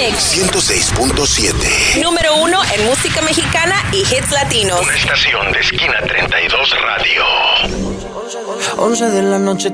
Mix 106.7. Número 1 en música mexicana y hits latinos. Una estación de Esquina 32 Radio. 11 de la noche